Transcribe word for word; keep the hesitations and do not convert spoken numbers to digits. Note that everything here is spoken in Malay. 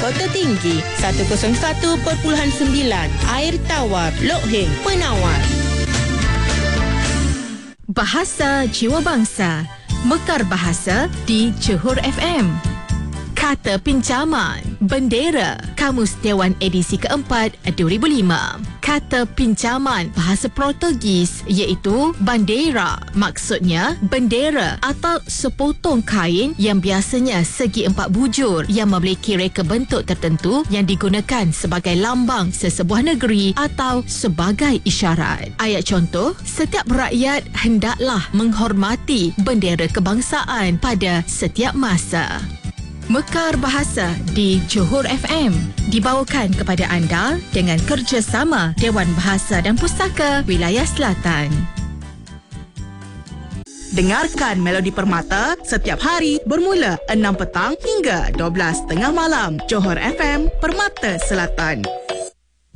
Kota Tinggi seratus satu perpuluhan sembilan, Air Tawar, Lok Heng, Penawar. Bahasa Jiwa Bangsa, Mekar Bahasa di Johor F M. Kata pinjaman, bendera, Kamus Dewan edisi keempat dua ribu lima. Kata pinjaman bahasa Portugis iaitu bandera. Maksudnya bendera atau sepotong kain yang biasanya segi empat bujur yang memiliki reka bentuk tertentu yang digunakan sebagai lambang sesebuah negeri atau sebagai isyarat. Ayat contoh, setiap rakyat hendaklah menghormati bendera kebangsaan pada setiap masa. Mekar Bahasa di Johor F M dibawakan kepada anda dengan kerjasama Dewan Bahasa dan Pustaka Wilayah Selatan. Dengarkan Melodi Permata setiap hari bermula enam petang hingga dua belas tengah malam. Johor F M, Permata Selatan.